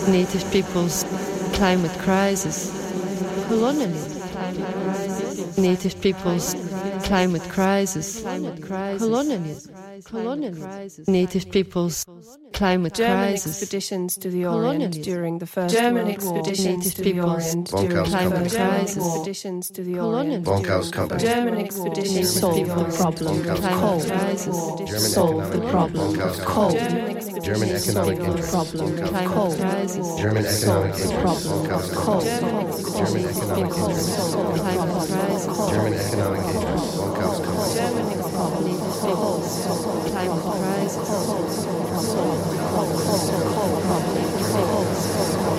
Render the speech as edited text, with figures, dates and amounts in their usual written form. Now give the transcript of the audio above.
Native peoples, climate crisis, colonialism. Native peoples, climate crisis, colonialism. Native peoples, climate German crisis. expeditions to the Orient during the First German World War. expeditions to the Orient during the climate crisis. Expeditions to the Orient. Bunkhouse Company. German expeditions solve the problem of climate coal. crisis. Solve the problem of coal. German economic interest. Problem of Climate coal. crisis. German economic The interest. problem of coal. German economic interest. Climate crisis. German economic interest. Bunkhouse Company. Climate crisis.